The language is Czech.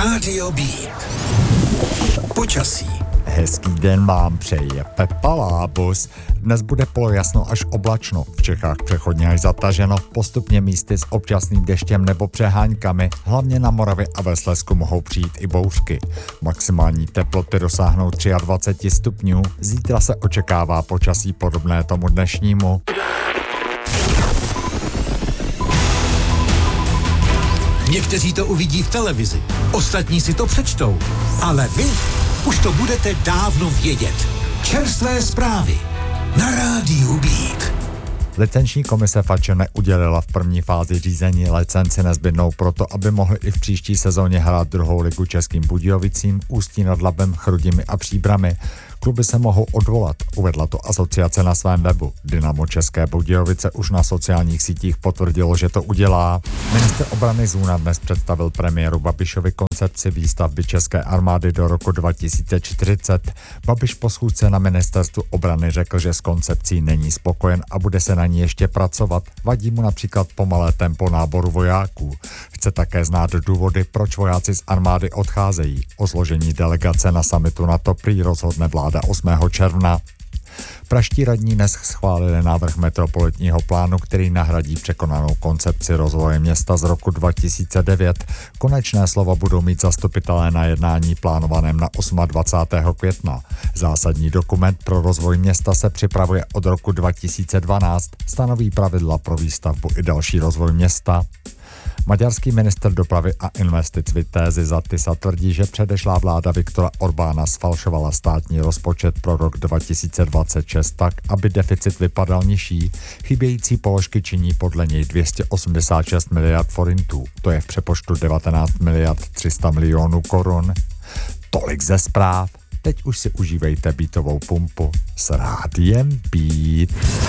Rádio Beat. Počasí. Hezký den vám přeje Pepa Lábus. Dnes bude polojasno až oblačno, v Čechách přechodně až zataženo, postupně místy s občasným deštěm nebo přeháňkami, hlavně na Moravě a ve Slezsku mohou přijít i bouřky. Maximální teploty dosáhnou 23 stupňů, zítra se očekává počasí podobné tomu dnešnímu. Někteří to uvidí v televizi, ostatní si to přečtou, ale vy už to budete dávno vědět. Čerstvé zprávy na Rádiu Beat. Licenční komise FAČR neudělila v první fázi řízení licenci nezbytnou proto, aby mohli i v příští sezóně hrát druhou ligu Českým Budějovicím, Ústí nad Labem, Chrudimi a Příbrami. Kluby se mohou odvolat, uvedla to asociace na svém webu. Dynamo České Budějovice už na sociálních sítích potvrdilo, že to udělá. Ministr obrany Zůna dnes představil premiéru Babišovi koncepci výstavby české armády do roku 2040. Babiš po schůzce na ministerstvu obrany řekl, že s koncepcí není spokojen a bude se na ní ještě pracovat. Vadí mu například pomalé tempo náboru vojáků. Chce také znát důvody, proč vojáci z armády odcházejí. O složení delegace na summitu NATO prý rozhodne vláda 8. června. Praští radní dnes schválili návrh metropolitního plánu, který nahradí překonanou koncepci rozvoje města z roku 2009. Konečné slovo budou mít zastupitelé na jednání plánovaném na 28. května. Zásadní dokument pro rozvoj města se připravuje od roku 2012, stanoví pravidla pro výstavbu i další rozvoj města. Maďarský ministr dopravy a investic Vitézy Zatiza tvrdí, že předešlá vláda Viktora Orbána sfalšovala státní rozpočet pro rok 2026 tak, aby deficit vypadal nižší. Chybějící položky činí podle něj 286 miliard forintů. To je v přepočtu 19 miliard 300 milionů korun. Tolik ze zpráv. Teď už si užívejte beatovou pumpu s Rádiem Beat.